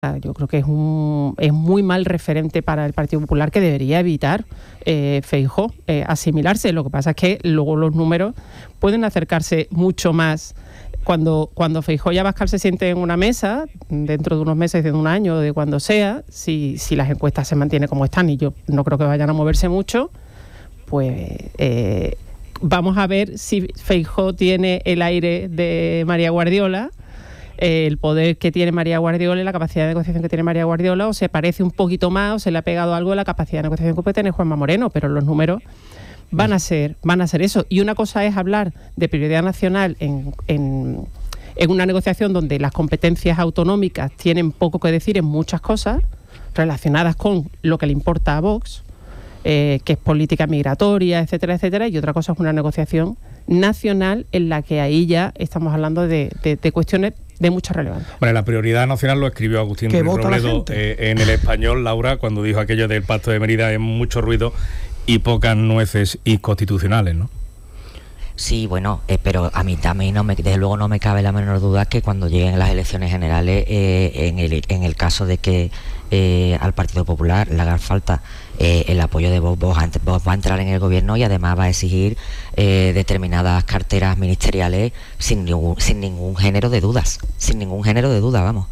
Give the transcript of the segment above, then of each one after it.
Yo creo que es muy mal referente para el Partido Popular, que debería evitar Feijóo asimilarse. Lo que pasa es que luego los números pueden acercarse mucho más. Cuando Feijóo y Abascal se sienten en una mesa, dentro de unos meses, de un año, de cuando sea, si las encuestas se mantienen como están, y yo no creo que vayan a moverse mucho, pues vamos a ver si Feijóo tiene el aire de María Guardiola, el poder que tiene María Guardiola y la capacidad de negociación que tiene María Guardiola, o se parece un poquito más, o se le ha pegado algo de la capacidad de negociación que puede tener Juanma Moreno, pero los números van a ser eso. Y una cosa es hablar de prioridad nacional en una negociación donde las competencias autonómicas tienen poco que decir en muchas cosas relacionadas con lo que le importa a Vox, que es política migratoria, etcétera, etcétera, y otra cosa es una negociación nacional en la que ahí ya estamos hablando de cuestiones de mucha relevancia. Bueno, la prioridad nacional lo escribió Agustín Ruiz Robledo en El Español, Laura, cuando dijo aquello del Pacto de Mérida: es mucho ruido y pocas nueces inconstitucionales, ¿no? Sí, bueno, pero a mí también desde luego no me cabe la menor duda que cuando lleguen las elecciones generales, en el caso de que al Partido Popular le haga falta el apoyo de Vox va a entrar en el gobierno, y además va a exigir determinadas carteras ministeriales sin ningún género de dudas, vamos.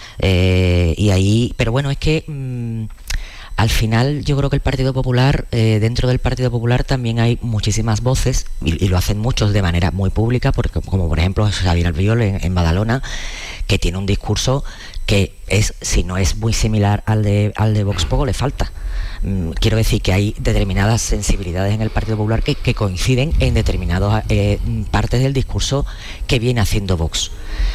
Y ahí, pero bueno, es que al final yo creo que el Partido Popular, dentro del Partido Popular también hay muchísimas voces, y lo hacen muchos de manera muy pública, porque, como por ejemplo Xavier Albiol en Badalona, que tiene un discurso que es, si no es muy similar al de Vox, poco le falta. Quiero decir que hay determinadas sensibilidades en el Partido Popular que coinciden en determinadas partes del discurso que viene haciendo Vox.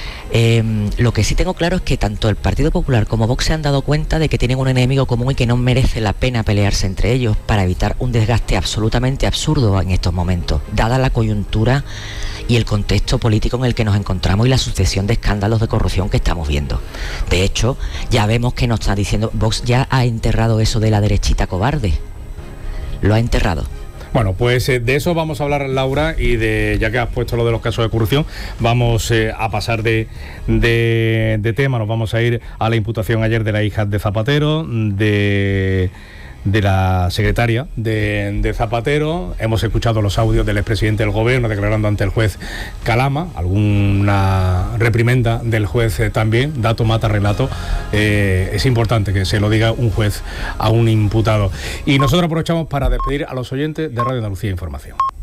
Lo que sí tengo claro es que tanto el Partido Popular como Vox se han dado cuenta de que tienen un enemigo común y que no merece la pena pelearse entre ellos para evitar un desgaste absolutamente absurdo en estos momentos, dada la coyuntura y el contexto político en el que nos encontramos y la sucesión de escándalos de corrupción que estamos viendo. De hecho, ya vemos que nos está diciendo, Vox ya ha enterrado eso de la derechita cobarde. Lo ha enterrado. Bueno, pues de eso vamos a hablar, Laura, y ya que has puesto lo de los casos de corrupción, vamos a pasar de tema. Nos vamos a ir a la imputación ayer de la hija de Zapatero, de la secretaria de Zapatero. Hemos escuchado los audios del expresidente del gobierno declarando ante el juez Calama, alguna reprimenda del juez también, dato mata relato. Es importante que se lo diga un juez a un imputado. Y nosotros aprovechamos para despedir a los oyentes de Radio Andalucía Información.